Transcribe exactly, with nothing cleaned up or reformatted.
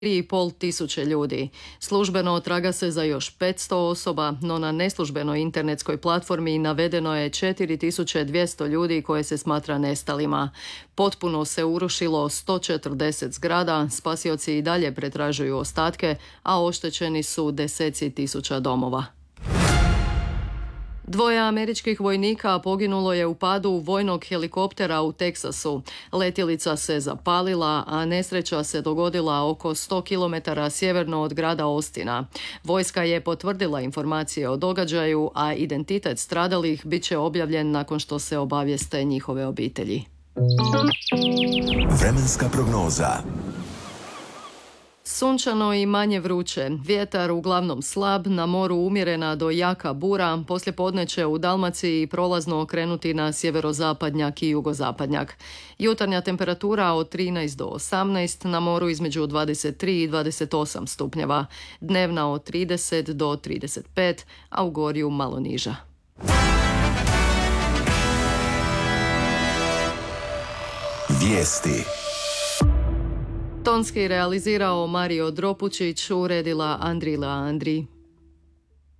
tri i pol tisuće ljudi. Službeno traga se za još petsto osoba, no na neslužbenoj internetskoj platformi navedeno je četiri tisuće dvjesto ljudi koje se smatra nestalima. Potpuno se urušilo sto četrdeset zgrada, spasioci i dalje pretražuju ostatke, a oštećeni su deseci tisuća domova. Dvoje američkih vojnika poginulo je u padu vojnog helikoptera u Teksasu. Letjelica se zapalila, a nesreća se dogodila oko sto kilometara sjeverno od grada Austina. Vojska je potvrdila informacije o događaju, a identitet stradalih bit će objavljen nakon što se obavijeste njihove obitelji. Vremenska prognoza. Sunčano i manje vruće. Vjetar uglavnom slab, na moru umjerena do jaka bura, poslijepodne će u Dalmaciji prolazno okrenuti na sjeverozapadnjak i jugozapadnjak. Jutarnja temperatura od trinaest do osamnaest, na moru između dvadeset tri i dvadeset osam stupnjeva. Dnevna od trideset do trideset pet, a u Gorju malo niža. Vijesti. Tonski realizirao Mario Dropučić, uredila Andrila Andri.